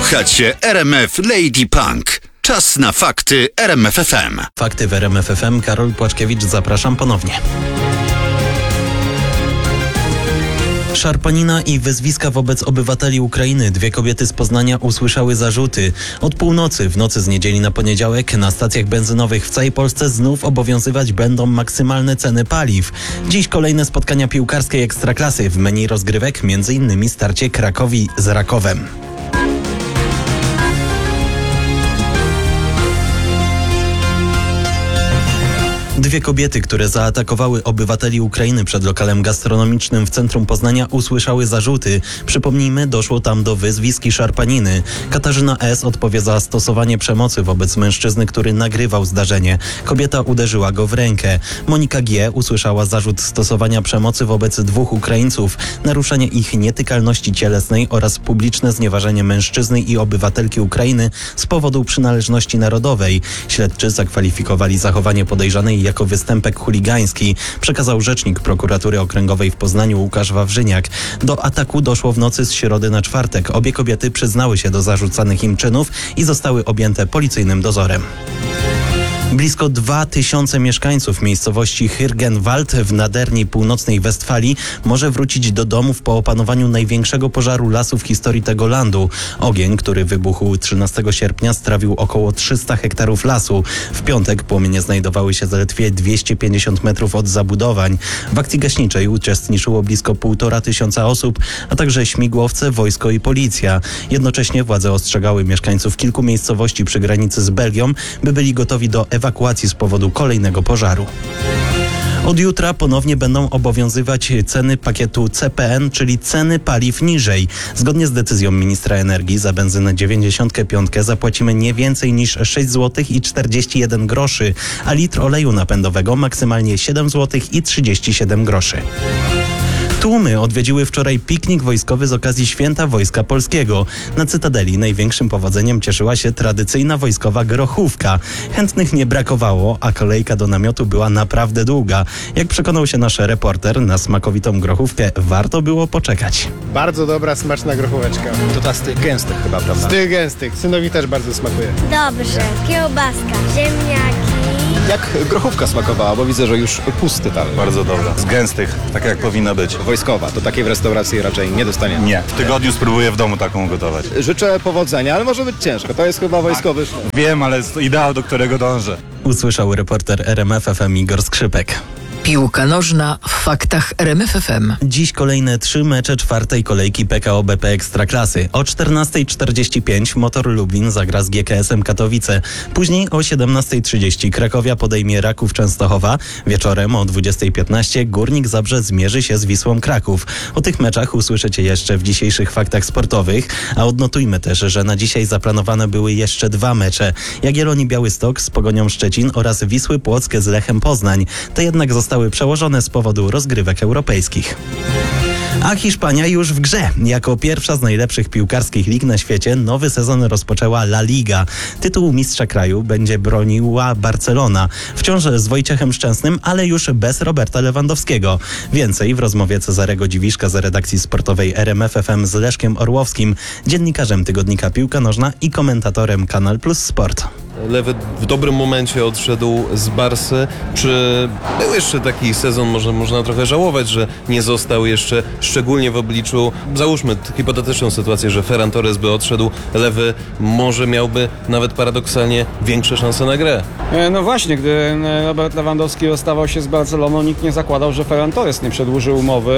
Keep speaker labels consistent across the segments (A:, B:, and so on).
A: Słuchacie RMF Lady Punk. Czas na fakty RMF FM.
B: Fakty w RMF FM. Karol Płaczkiewicz, zapraszam ponownie. Szarpanina i wyzwiska wobec obywateli Ukrainy. Dwie kobiety z Poznania usłyszały zarzuty. Od północy, w nocy z niedzieli na poniedziałek, na stacjach benzynowych w całej Polsce znów obowiązywać będą maksymalne ceny paliw. Dziś kolejne spotkania piłkarskiej Ekstraklasy. W menu rozgrywek m.in. starcie Krakowi z Rakowem. Dwie kobiety, które zaatakowały obywateli Ukrainy przed lokalem gastronomicznym w centrum Poznania, usłyszały zarzuty. Przypomnijmy, doszło tam do wyzwisk i szarpaniny. Katarzyna S. odpowie za stosowanie przemocy wobec mężczyzny, który nagrywał zdarzenie. Kobieta uderzyła go w rękę. Monika G. usłyszała zarzut stosowania przemocy wobec dwóch Ukraińców, naruszenie ich nietykalności cielesnej oraz publiczne znieważenie mężczyzny i obywatelki Ukrainy z powodu przynależności narodowej. Śledczy zakwalifikowali zachowanie podejrzanej jako występek chuligański, przekazał rzecznik prokuratury okręgowej w Poznaniu Łukasz Wawrzyniak. Do ataku doszło w nocy z środy na czwartek. Obie kobiety przyznały się do zarzucanych im czynów i zostały objęte policyjnym dozorem. Blisko 2000 mieszkańców miejscowości Hürgenwald w Naderni Północnej Westfalii może wrócić do domów po opanowaniu największego pożaru lasu w historii tego landu. Ogień, który wybuchł 13 sierpnia, strawił około 300 hektarów lasu. W piątek płomienie znajdowały się zaledwie 250 metrów od zabudowań. W akcji gaśniczej uczestniczyło blisko 1500 osób, a także śmigłowce, wojsko i policja. Jednocześnie władze ostrzegały mieszkańców kilku miejscowości przy granicy z Belgią, by byli gotowi do ewakuacji z powodu kolejnego pożaru. Od jutra ponownie będą obowiązywać ceny pakietu CPN, czyli ceny paliw niżej. Zgodnie z decyzją ministra energii za benzynę 95 zapłacimy nie więcej niż 6 zł i 41 groszy, a litr oleju napędowego maksymalnie 7 zł i 37 groszy. Tłumy odwiedziły wczoraj piknik wojskowy z okazji Święta Wojska Polskiego. Na Cytadeli największym powodzeniem cieszyła się tradycyjna wojskowa grochówka. Chętnych nie brakowało, a kolejka do namiotu była naprawdę długa. Jak przekonał się nasz reporter, na smakowitą grochówkę warto było poczekać.
C: Bardzo dobra, smaczna grochóweczka.
D: To ta z tych gęstych chyba, prawda?
C: Z tych gęstych. Synowi też bardzo smakuje.
E: Dobrze, kiełbaska, ziemniaki.
D: Jak grochówka smakowała, bo widzę, że już pusty talerz.
F: Bardzo dobra. Z gęstych, tak jak powinna być.
D: Wojskowa, to takiej w restauracji raczej nie dostaniemy.
F: Nie. W tygodniu spróbuję w domu taką gotować.
D: Życzę powodzenia, ale może być ciężko. To jest chyba wojskowy szlak.
F: Wiem, ale jest to ideał, do którego dążę.
B: Usłyszał reporter RMF FM Igor Skrzypek.
G: Piłka nożna w faktach RMF FM.
B: Dziś kolejne 3 mecze czwartej kolejki PKO BP Ekstraklasy. O 14:45 Motor Lublin zagra z GKS-em Katowice. Później o 17:30 Krakowia podejmie Raków Częstochowa. Wieczorem o 20:15 Górnik Zabrze zmierzy się z Wisłą Kraków. O tych meczach usłyszycie jeszcze w dzisiejszych faktach sportowych, a odnotujmy też, że na dzisiaj zaplanowane były jeszcze 2 mecze. Jagiellonii Białystok z Pogonią Szczecin oraz Wisły Płock z Lechem Poznań. Te jednak zostały przełożone z powodu rozgrywek europejskich. A Hiszpania już w grze. Jako pierwsza z najlepszych piłkarskich lig na świecie nowy sezon rozpoczęła La Liga. Tytuł mistrza kraju będzie broniła Barcelona. Wciąż z Wojciechem Szczęsnym, ale już bez Roberta Lewandowskiego. Więcej w rozmowie Cezarego Dziwiszka z redakcji sportowej RMF FM z Leszkiem Orłowskim, dziennikarzem tygodnika Piłka Nożna i komentatorem Kanal Plus Sport.
H: Lewy w dobrym momencie odszedł z Barsy. Czy był jeszcze taki sezon, można trochę żałować, że nie został jeszcze, szczególnie w obliczu, załóżmy hipotetyczną sytuację, że Ferran Torres by odszedł, Lewy może miałby nawet paradoksalnie większe szanse na grę.
I: No właśnie, gdy Robert Lewandowski rozstawał się z Barceloną, nikt nie zakładał, że Ferran Torres nie przedłuży umowy,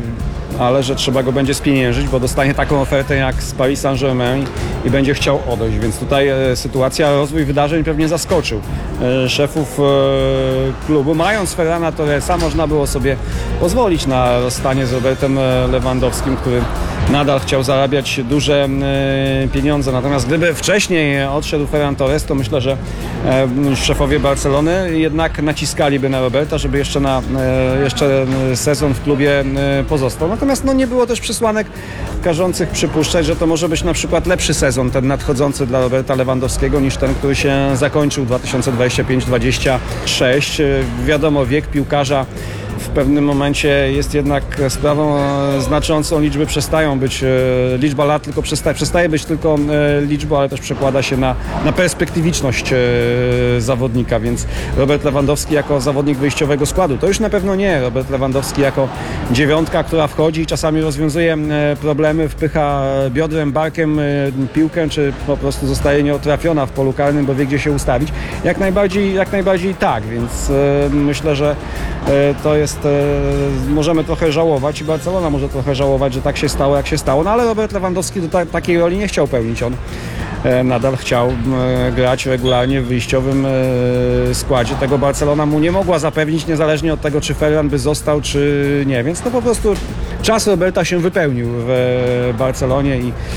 I: ale że trzeba go będzie spieniężyć, bo dostanie taką ofertę jak z Paris Saint-Germain i będzie chciał odejść, więc tutaj sytuacja, rozwój wydarzeń pewnie zaskoczył szefów klubu. Mając Ferrana Torresa, można było sobie pozwolić na rozstanie z Robertem Lewandowskim, który nadal chciał zarabiać duże pieniądze. Natomiast gdyby wcześniej odszedł Ferran Torres, to myślę, że szefowie Barcelony jednak naciskaliby na Roberta, żeby jeszcze sezon w klubie pozostał. Natomiast nie było też przesłanek każących przypuszczać, że to może być na przykład lepszy sezon, ten nadchodzący dla Roberta Lewandowskiego, niż ten, który się zakończył 2025-26. Wiadomo, wiek piłkarza w pewnym momencie jest jednak sprawą znaczącą. Liczby przestają być, liczba lat tylko przestaje być tylko liczbą, ale też przekłada się na perspektywiczność zawodnika, więc Robert Lewandowski jako zawodnik wyjściowego składu to już na pewno nie. Robert Lewandowski jako dziewiątka, która wchodzi i czasami rozwiązuje problemy, wpycha biodrem, barkiem piłkę, czy po prostu zostaje nieotrafiona w polu karnym, bo wie, gdzie się ustawić. Jak najbardziej tak, więc myślę, że to jest, możemy trochę żałować i Barcelona może trochę żałować, że tak się stało, jak się stało, no ale Robert Lewandowski do takiej roli nie chciał pełnić. On nadal chciał grać regularnie w wyjściowym składzie. Tego Barcelona mu nie mogła zapewnić, niezależnie od tego, czy Ferran by został, czy nie. Więc to po prostu czas Roberta się wypełnił w Barcelonie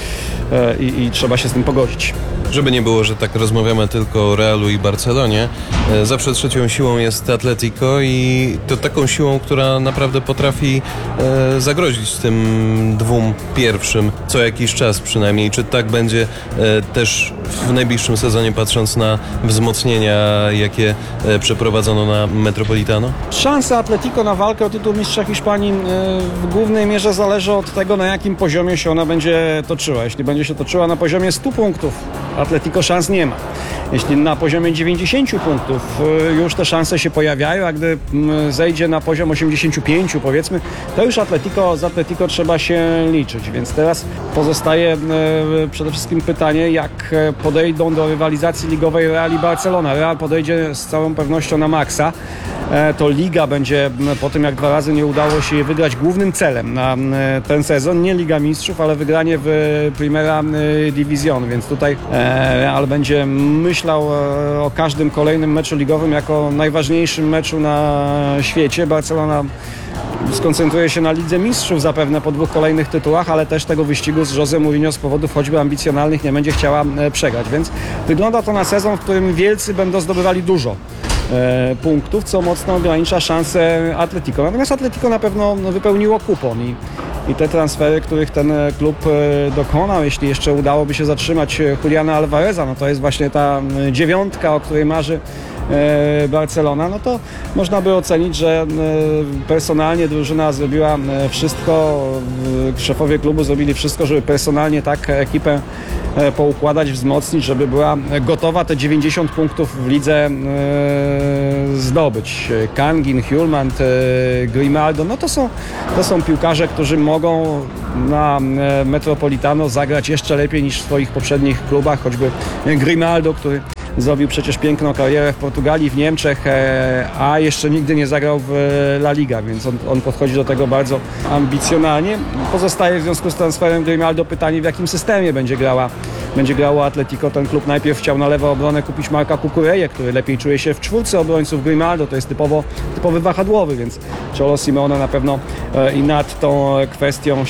I: i trzeba się z tym pogodzić.
H: Żeby nie było, że tak rozmawiamy tylko o Realu i Barcelonie, zawsze trzecią siłą jest Atletico i to taką siłą, która naprawdę potrafi zagrozić tym dwóm pierwszym co jakiś czas przynajmniej. Czy tak będzie też w najbliższym sezonie, patrząc na wzmocnienia, jakie przeprowadzono na Metropolitano?
I: Szansa Atletico na walkę o tytuł mistrza Hiszpanii w głównej mierze zależy od tego, na jakim poziomie się ona będzie toczyła. Jeśli będzie się toczyła na poziomie 100 punktów, Atletico szans nie ma. Jeśli na poziomie 90 punktów już te szanse się pojawiają, a gdy zejdzie na poziom 85 powiedzmy, to już z Atletico trzeba się liczyć. Więc teraz pozostaje przede wszystkim pytanie, jak podejdą do rywalizacji ligowej Real i Barcelona. Real podejdzie z całą pewnością na maksa. To Liga będzie po tym, jak 2 razy nie udało się jej wygrać, głównym celem na ten sezon. Nie Liga Mistrzów, ale wygranie w Primera División, więc tutaj Real będzie myślał o każdym kolejnym meczu ligowym jako najważniejszym meczu na świecie. Barcelona skoncentruje się na Lidze Mistrzów zapewne po 2 kolejnych tytułach, ale też tego wyścigu z José Mourinho z powodów choćby ambicjonalnych nie będzie chciała przegrać, więc wygląda to na sezon, w którym wielcy będą zdobywali dużo punktów, co mocno ogranicza szanse Atletico. Natomiast Atletico na pewno wypełniło kupon i te transfery, których ten klub dokonał, jeśli jeszcze udałoby się zatrzymać Juliana Alvareza, no to jest właśnie ta dziewiątka, o której marzy Barcelona, no to można by ocenić, że personalnie drużyna zrobiła wszystko, szefowie klubu zrobili wszystko, żeby personalnie tak ekipę poukładać, wzmocnić, żeby była gotowa te 90 punktów w lidze zdobyć. Kangin, Hjulmand, Grimaldo, no to są piłkarze, którzy mogą na Metropolitano zagrać jeszcze lepiej niż w swoich poprzednich klubach, choćby Grimaldo, który zrobił przecież piękną karierę w Portugalii, w Niemczech, a jeszcze nigdy nie zagrał w La Liga, więc on podchodzi do tego bardzo ambicjonalnie. Pozostaje w związku z transferem Grimaldo pytanie, w jakim systemie będzie grało Atletico. Ten klub najpierw chciał na lewą obronę kupić Marka Cucureję, który lepiej czuje się w czwórce obrońców. Grimaldo to jest typowy wahadłowy, więc Cholo Simeone na pewno i nad tą kwestią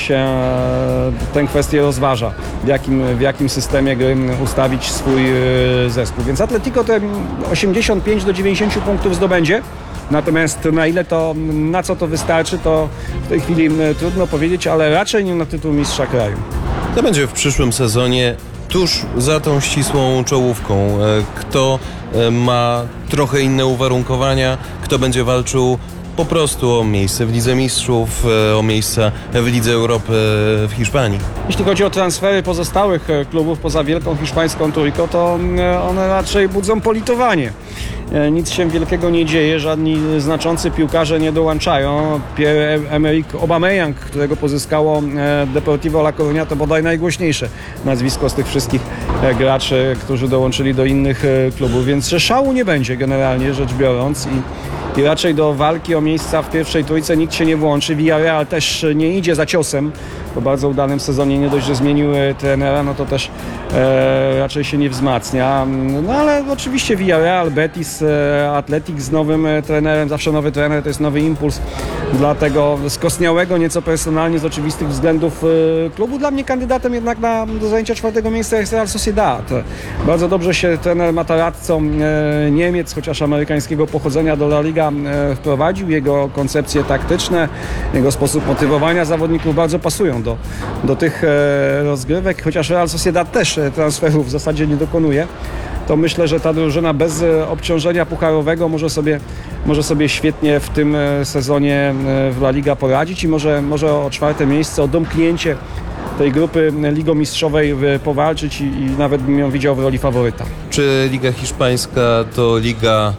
I: tę kwestię rozważa, w jakim systemie gry ustawić swój zespół. Więc Atletico te 85 do 90 punktów zdobędzie. Natomiast na co to wystarczy, to w tej chwili trudno powiedzieć, ale raczej nie na tytuł mistrza kraju.
H: To będzie w przyszłym sezonie tuż za tą ścisłą czołówką. Kto ma trochę inne uwarunkowania, kto będzie walczył po prostu o miejsce w Lidze Mistrzów, o miejsca w Lidze Europy w Hiszpanii.
I: Jeśli chodzi o transfery pozostałych klubów poza wielką hiszpańską trójką, to one raczej budzą politowanie. Nic się wielkiego nie dzieje, żadni znaczący piłkarze nie dołączają. Pierre-Emerick Aubameyang, którego pozyskało Deportivo La Coruña, to bodaj najgłośniejsze nazwisko z tych wszystkich graczy, którzy dołączyli do innych klubów, więc szału nie będzie generalnie rzecz biorąc i raczej do walki o miejsca w pierwszej trójce nikt się nie włączy. Villarreal też nie idzie za ciosem. Po bardzo udanym sezonie nie dość, że zmienił trenera, no to też raczej się nie wzmacnia. No ale oczywiście Villarreal, Betis, Athletic z nowym trenerem, zawsze nowy trener to jest nowy impuls dla tego skostniałego nieco personalnie z oczywistych względów klubu. Dla mnie kandydatem jednak do zajęcia 4. miejsca jest Real Sociedad. Bardzo dobrze się trener Matarazzo, Niemiec, chociaż amerykańskiego pochodzenia, do La Liga wprowadził. Jego koncepcje taktyczne, jego sposób motywowania zawodników bardzo pasują do tych rozgrywek, chociaż Real Sociedad też transferów w zasadzie nie dokonuje, to myślę, że ta drużyna bez obciążenia pucharowego może sobie świetnie w tym sezonie w La Liga poradzić i może o 4. miejsce, o domknięcie tej grupy ligomistrzowej powalczyć i nawet bym ją widział w roli faworyta.
H: Czy Liga Hiszpańska to liga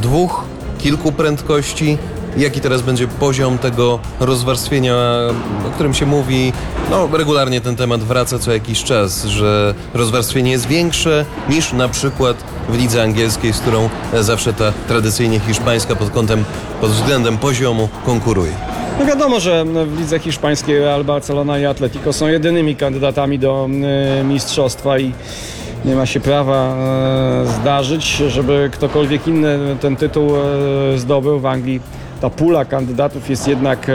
H: kilku prędkości? Jaki teraz będzie poziom tego rozwarstwienia, o którym się mówi? Regularnie ten temat wraca co jakiś czas, że rozwarstwienie jest większe niż na przykład w lidze angielskiej, z którą zawsze ta tradycyjnie hiszpańska pod względem poziomu konkuruje.
I: No wiadomo, że w lidze hiszpańskiej Real, Barcelona i Atletico są jedynymi kandydatami do mistrzostwa i nie ma się prawa zdarzyć, żeby ktokolwiek inny ten tytuł zdobył. W Anglii ta pula kandydatów jest jednak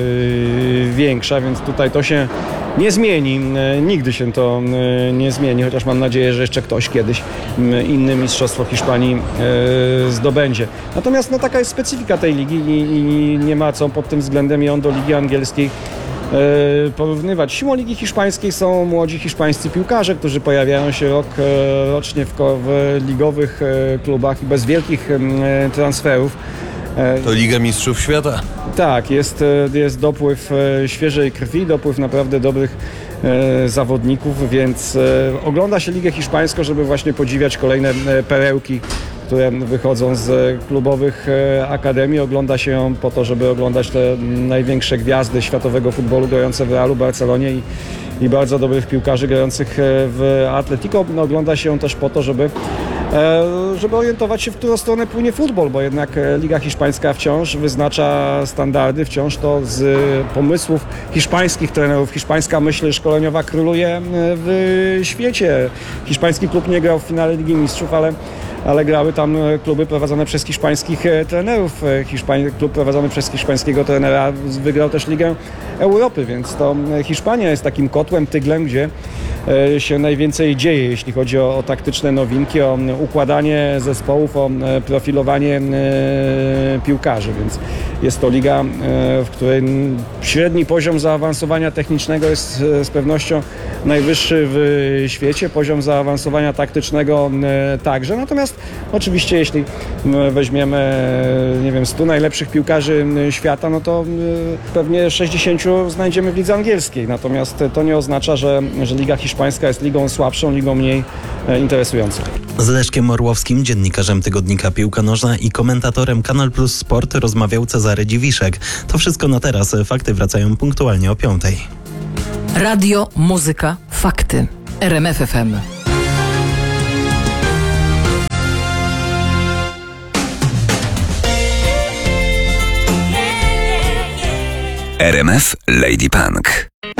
I: większa, więc tutaj to się nie zmieni. Nigdy się to nie zmieni, chociaż mam nadzieję, że jeszcze ktoś kiedyś inne mistrzostwo Hiszpanii zdobędzie. Natomiast taka jest specyfika tej ligi i nie ma co pod tym względem ją do ligi angielskiej porównywać. Siłą ligi hiszpańskiej są młodzi hiszpańscy piłkarze, którzy pojawiają się rocznie w ligowych klubach i bez wielkich transferów.
H: To Liga Mistrzów Świata.
I: Tak, jest dopływ świeżej krwi, dopływ naprawdę dobrych zawodników, więc ogląda się Ligę Hiszpańską, żeby właśnie podziwiać kolejne perełki, które wychodzą z klubowych akademii. Ogląda się ją po to, żeby oglądać te największe gwiazdy światowego futbolu grające w Realu, Barcelonie i bardzo dobrych piłkarzy grających w Atletico. Ogląda się ją też po to, żeby orientować się, w którą stronę płynie futbol, bo jednak Liga Hiszpańska wciąż wyznacza standardy, wciąż to z pomysłów hiszpańskich trenerów. Hiszpańska myśl szkoleniowa króluje w świecie. Hiszpański klub nie grał w finale Ligi Mistrzów, ale grały tam kluby prowadzone przez hiszpańskich trenerów. Klub prowadzony przez hiszpańskiego trenera wygrał też Ligę Europy, więc to Hiszpania jest takim kotłem, tyglem, gdzie się najwięcej dzieje, jeśli chodzi o taktyczne nowinki, o układanie zespołów, o profilowanie piłkarzy, więc jest to liga, w której średni poziom zaawansowania technicznego jest z pewnością najwyższy w świecie, poziom zaawansowania taktycznego także, natomiast oczywiście jeśli weźmiemy 100 najlepszych piłkarzy świata, no to pewnie 60 znajdziemy w lidze angielskiej, natomiast to nie oznacza, że Liga Hiszpańska jest ligą słabszą, ligą mniej interesującą.
B: Z Leszkiem Orłowskim, dziennikarzem tygodnika Piłka Nożna i komentatorem Kanal Plus Sport rozmawiał Cezary Dziwiszek. To wszystko na teraz. Fakty wracają punktualnie o 5:00.
G: Radio, muzyka, fakty. RMF FM.
A: RMF Lady Punk.